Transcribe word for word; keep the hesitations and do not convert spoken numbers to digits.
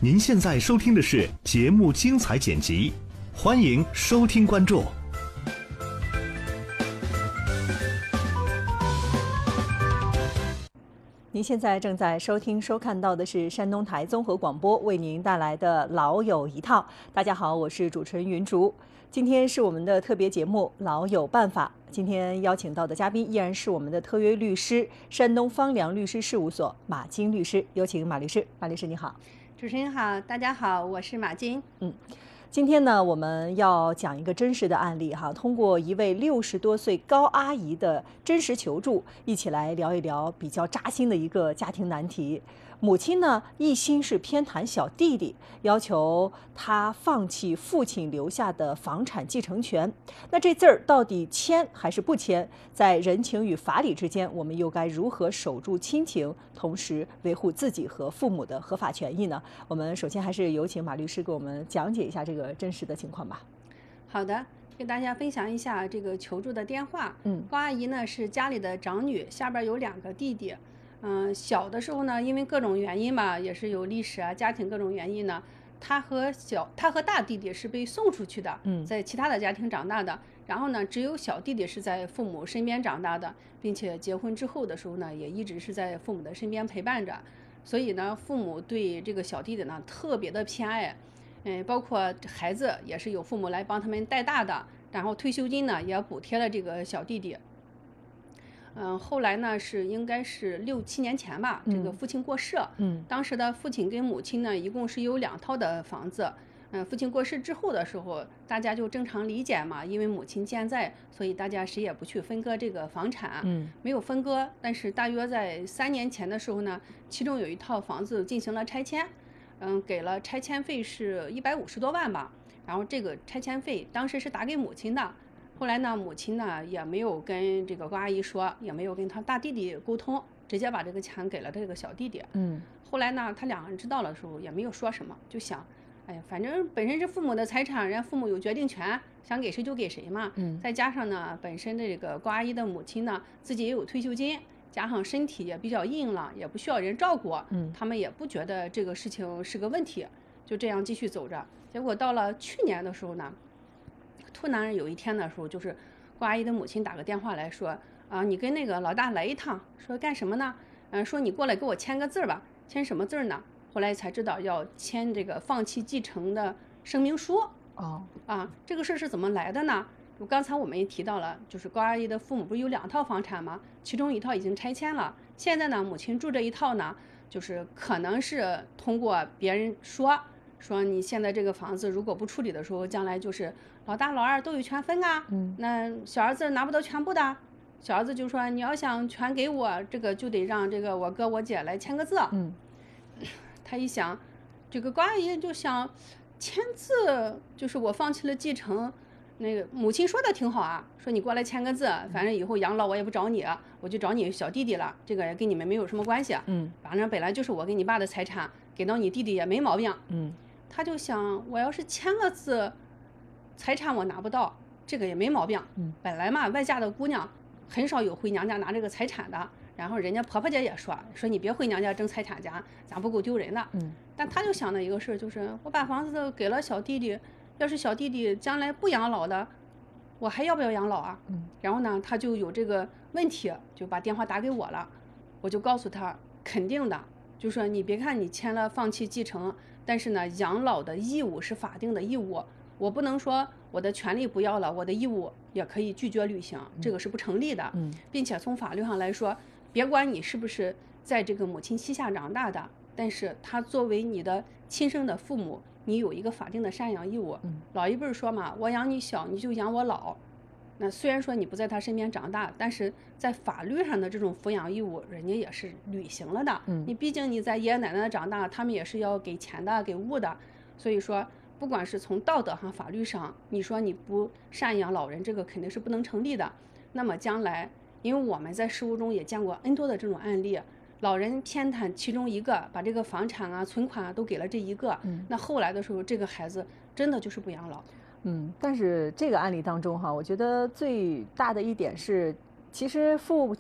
您现在收听的是节目精彩剪辑，欢迎收听关注。 您现在正在收听收看到的是山东台综合广播为您带来的《老有一套》。大家好，我是主持人云竹。今天是我们的特别节目《老有办法》。今天邀请到的嘉宾依然是我们的特约律师，山东方良律师事务所马金律师。有请马律师。马律师你好。 主持人好，大家好，我是马金。 嗯。今天呢，我们要讲一个真实的案例哈，通过一位六十多岁高阿姨的真实求助，一起来聊一聊比较扎心的一个家庭难题。母亲呢，一心是偏袒小弟弟，要求他放弃父亲留下的房产继承权。那这字儿到底签还是不签？在人情与法理之间，我们又该如何守住亲情，同时维护自己和父母的合法权益呢？我们首先还是有请马律师给我们讲解一下这个真实的情况吧。 好的，给大家分享一下这个求助的电话。 嗯， 高阿姨呢是家里的长女，下边有两个弟弟。嗯，小的时候呢，因为各种原因吧，也是有历史啊、家庭各种原因呢，她和小她和大弟弟是被送出去的， 嗯， 在其他的家庭长大的。然后呢，只有小弟弟是在父母身边长大的，并且结婚之后的时候呢，也一直是在父母的身边陪伴着。所以呢，父母对这个小弟弟呢特别的偏爱，嗯，包括孩子也是有父母来帮他们带大的，然后退休金呢也补贴了这个小弟弟。嗯，后来呢是应该是六七年前吧，这个父亲过世， 嗯， 当时的父亲跟母亲呢一共是有两套的房子。嗯，父亲过世之后的时候，大家就正常理解嘛，因为母亲健在，所以大家谁也不去分割这个房产， 嗯， 没有分割。但是大约在三年前的时候呢，其中有一套房子进行了拆迁，嗯，给了拆迁费是一百五十多万吧，然后这个拆迁费当时是打给母亲的。后来呢，母亲呢也没有跟这个高阿姨说，也没有跟他大弟弟沟通，直接把这个钱给了这个小弟弟。 嗯， 后来呢，他两个人知道的时候也没有说什么，就想，哎呀，反正本身是父母的财产，人家父母有决定权，想给谁就给谁嘛。 嗯， 再加上呢，本身的这个高阿姨的母亲呢，自己也有退休金，加上身体也比较硬朗，也不需要人照顾， 嗯， 他们也不觉得这个事情是个问题，就这样继续走着。结果到了去年的时候呢，突然有一天的时候，就是高阿姨的母亲打个电话来说，啊，你跟那个老大来一趟，说干什么呢？嗯，说你过来给我签个字吧，签什么字呢？后来才知道要签这个放弃继承的声明书。 哦， 啊，这个事是怎么来的呢？刚才我们也提到了，就是高阿姨的父母不是有两套房产吗？其中一套已经拆迁了，现在呢，母亲住这一套呢，就是可能是通过别人说。说你现在这个房子如果不处理的时候，将来就是老大老二都有权分啊， 嗯， 那小儿子拿不到全部的，小儿子就说你要想全给我，这个就得让这个我哥我姐来签个字。 嗯， 他一想，这个高阿姨就想签字，就是我放弃了继承，那个母亲说的挺好啊，说你过来签个字，反正以后养老我也不找你，我就找你小弟弟了，这个也跟你们没有什么关系， 嗯， 反正本来就是我跟你爸的财产，给到你弟弟也没毛病， 嗯。 他就想，我要是签了字，财产我拿不到，这个也没毛病。 嗯， 本来嘛，外嫁的姑娘很少有回娘家拿这个财产的。然后人家婆婆家也说，说你别回娘家争财产家，咱不够丢人的。 嗯， 但他就想的一个事，就是我把房子给了小弟弟，要是小弟弟将来不养老的，我还要不要养老啊？ 嗯， 然后呢，他就有这个问题，就把电话打给我了，我就告诉他，肯定的，就说你别看你签了放弃继承。但是呢，养老的义务是法定的义务，我不能说我的权利不要了，我的义务也可以拒绝履行，这个是不成立的。 嗯， 并且从法律上来说，别管你是不是在这个母亲膝下长大的，但是他作为你的亲生的父母，你有一个法定的赡养义务。 嗯， 老一辈说嘛，我养你小，你就养我老。那虽然说你不在他身边长大，但是在法律上的这种抚养义务，人家也是履行了的。 嗯， 你毕竟你在爷爷奶奶长大，他们也是要给钱的、给物的。所以说，不管是从道德上、法律上，你说你不赡养老人，这个肯定是不能成立的。那么将来，因为我们在实务中也见过 N 多的这种案例，老人偏袒其中一个，把这个房产啊、存款啊都给了这一个。 嗯， 那后来的时候，这个孩子真的就是不养老。 嗯，但是这个案例当中哈，我觉得最大的一点是，其实父